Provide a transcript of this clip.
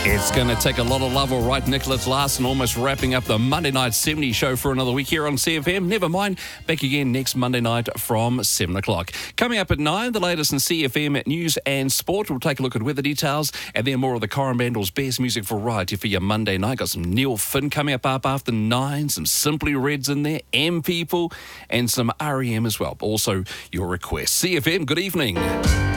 It's going to take a lot of love, all right. Nicholas Larson almost wrapping up the Monday Night 70 show for another week here on CFM. Never mind, back again next Monday night from 7 o'clock. Coming up at 9, the latest in CFM news and sport. We'll take a look at weather details and then more of the Coromandel's best music variety for your Monday night. Got some Neil Finn coming up after 9, some Simply Reds in there, M People, and some REM as well. Also, your requests. CFM, good evening.